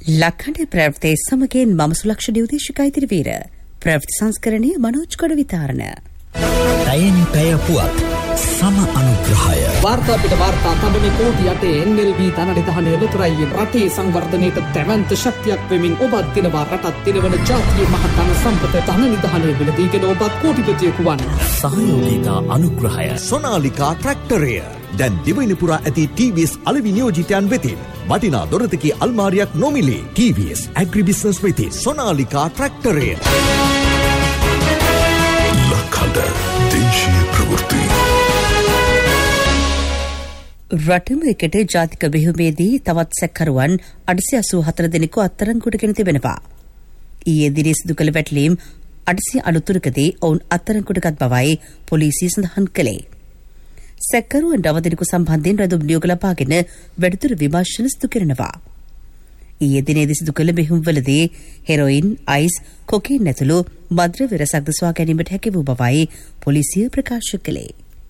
ලක්හඬ ප්‍රවෘත්ති සමගින් මම සුලක්ෂණ උදේශිකා ඉදිරිවීර ප්‍රවෘත්ති සංස්කරණය මනෝජ් කොඩවිතාරණ පැයෙන් පැය පුවත් සම අනුග්‍රහය වාර්තා පිට වාර්තා තබන කෝටි යටේ NLB ධනනිධානය ලොතරැයින් රටේ සංවර්ධනයට දැවැන්ත ශක්තියක් වෙමින් ඔබත් දිනවා රටත් දිනවන ජාතිය මහතන සම්පත ධනනිධානය වෙලදීගෙන ඔබත් කෝටිපතියෙකු වන්න. සහයෝගිතා අනුග්‍රහය සොනාලිකා ට්‍රැක්ටරය දැන් දිවයින පුරා ඇති TVS අලෙවි නියෝජිතයන් වෙතින් වටිනා දොරතකි අල්මාරියක් නොමිලේ. TVS ඇග්‍රිබිස්නස් වෙතින් සොනාලිකා ට්‍රැක්ටරය. ලක්හඬ දේශීය ප්‍රවෘත්ති. රටම එකට ජාතික බෙහෙවීමේදී තවත් සැකකරුවන් 884 දෙනෙකු අත්අඩංගුවට ගෙන තිබෙනවා. ඊයේ දිනේ සිදු කළ වැටලීම් 893කදී ඔවුන් අත්අඩංගුවටගත් බවයි පොලිසිය සඳහන් කළේ. සැකකරුවන් 9 දෙනෙකු සම්බන්ධයෙන් රැඳුම් නියෝග ලබාගෙන වැඩිදුර විමර්ශන සිදු කරනවා. ඊයේ දිනේදී සිදු කළ බෙහෙවීම්වලදී හෙරොයින්, අයිස්, කොකේන් ඇතුළු මද්‍රව්‍ය රසක්ද සොයා ගැනීමට හැකි වූ බවයි පොලිසිය ප්‍රකාශ කළේ.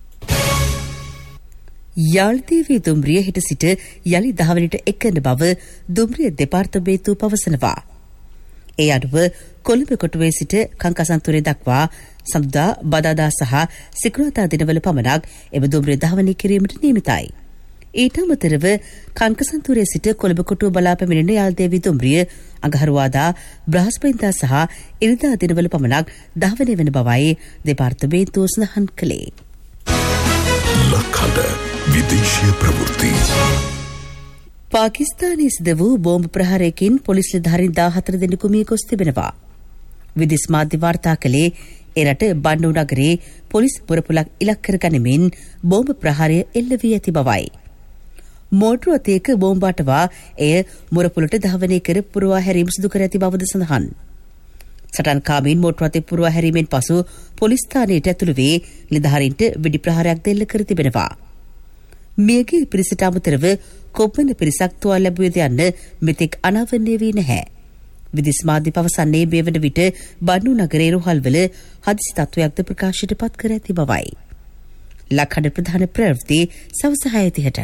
යාල්දීවී දුම්රිය හෙට සිට යලි 10 වෙනිට එක්කන බව දුම්රිය දෙපාර්තමේන්තුව පවසනවා. ඒ අනුව කොළඹ කොටුවේ සිට කංකසන්තුරේ දක්වා සඳුදා, බදාදා සහ සිකුරාදා දිනවල පමණක් එම දුම්රිය ධාවනය කිරීමට නියමිතයි. ඊට අමතරව කංකසන්තුරේ සිට කොළඹ කොටුව බලා පැමිණෙන යාල්දීවී දුම්රිය අඟහරුවාදා, බ්‍රහස්පතින්දා සහ ඉරිදා දිනවල පමණක් ධාවනය වන බවයි දෙපාර්තමේන්තුව සඳහන් කළේ. ලක්හඬ විදේශීය ප්‍රවෘත්ති. පාකිස්තානයේ සිදු වූ බෝම්බ ප්‍රහාරයකින් පොලිස් නිලධාරීන් 14 දෙනෙකු මිය ගොස් තිබෙනවා. විදේශ මාධ්‍ය වාර්තා කළේ එරට බණ්ඩු නගරේ පොලිස් පුරපුලක් ඉලක්ක කර ගනිමින් බෝම්බ ප්‍රහාරය එල්ල වී ඇති බවයි. මෝටර අතේක බෝම්බ අටවා එය මුරපුලට ධාවනය කර පුරවා හැරීම සිදු කර ඇති බවද සඳහන්. සටන්කාමීන් මෝටර අතේ පුරවා හැරීමෙන් පසු පොලිස් ස්ථානයට ඇතුළු වී නිලධාරීන්ට වෙඩි ප්‍රහාරයක් දෙල්ල කර තිබෙනවා. මියගිය පිරිසට අමතරව කොපමණ පිරිසක් තුවාල ලැබුවේද යන්න මෙතෙක් අනාවරණය වී නැහැ. විදේශ මාධ්‍ය පවසන්නේ මේ වන විට බණ්ඩු නගරේ රෝහල්වල හදිසි තත්ත්වයක්ද ප්‍රකාශයට පත් කර ඇති බවයි. ලක්හඬ ප්‍රධාන ප්‍රවෘත්ති සවස 6:30ට.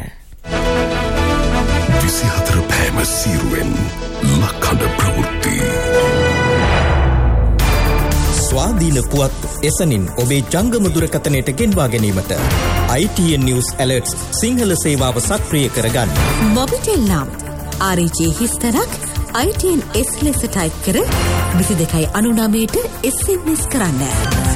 24 පෑම සීරුවෙන් ලක්හඬ ප්‍රවෘත්ති. ස්වාධීන පුවත් එසනින් ඔබේ ජංගම දුරකථනයට ගෙන්වා ගැනීමට ITN News Alerts සිංහල සේවාව සක්‍රිය කරගන්න. මොබිටෙල් නම් RG හිස්තරක් ITN S ලෙස ටයිප් කර 2299ට SMS කරන්න.